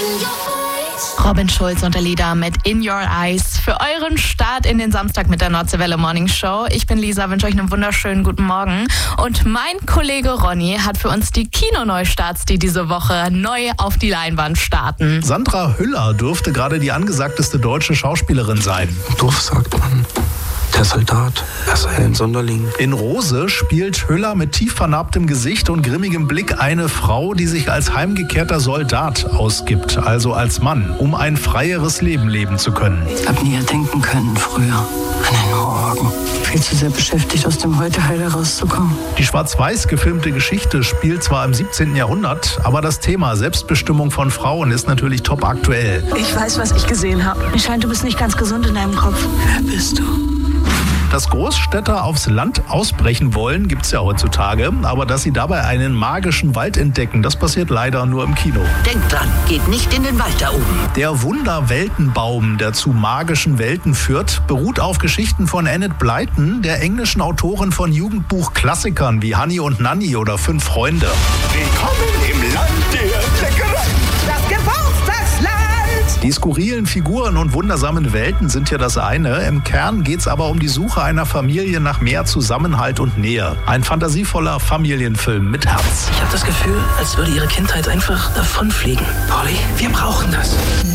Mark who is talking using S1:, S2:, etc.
S1: Robin Schulz und der Lieder mit In Your Eyes für euren Start in den Samstag mit der Nordseewelle Morning Show. Ich bin Lisa, wünsche euch einen wunderschönen guten Morgen. Und mein Kollege Ronny hat für uns die Kinoneustarts, die diese Woche neu auf die Leinwand starten.
S2: Sandra Hüller dürfte gerade die angesagteste deutsche Schauspielerin sein.
S3: Doof sagt man. Der Soldat, er sei ein Sonderling.
S2: In Rose spielt Hüller mit tief vernarbtem Gesicht und grimmigem Blick eine Frau, die sich als heimgekehrter Soldat ausgibt, also als Mann, um ein freieres Leben leben zu können.
S4: Ich hab nie erdenken können früher an den Morgen. Viel zu sehr beschäftigt, aus dem Heute-Heil herauszukommen.
S2: Die schwarz-weiß gefilmte Geschichte spielt zwar im 17. Jahrhundert, aber das Thema Selbstbestimmung von Frauen ist natürlich top aktuell.
S5: Ich weiß, was ich gesehen habe. Mir scheint, du bist nicht ganz gesund in deinem Kopf.
S4: Wer bist du?
S2: Dass Großstädter aufs Land ausbrechen wollen, gibt's ja heutzutage. Aber dass sie dabei einen magischen Wald entdecken, das passiert leider nur im Kino.
S6: Denkt dran, geht nicht in den Wald da oben.
S2: Der Wunderweltenbaum, der zu magischen Welten führt, beruht auf Geschichten von Enid Blyton, der englischen Autorin von Jugendbuch-Klassikern wie Hanni und Nanni oder 5 Freunde.
S7: Willkommen im Land der Leckereien.
S5: Das Geburtstagsland!
S2: Die skurrilen Figuren und wundersamen Welten sind ja das eine. Im Kern geht's aber um die Suche einer Familie nach mehr Zusammenhalt und Nähe. Ein fantasievoller Familienfilm mit Herz.
S8: Ich habe das Gefühl, als würde ihre Kindheit einfach davonfliegen. Polly, wir brauchen das.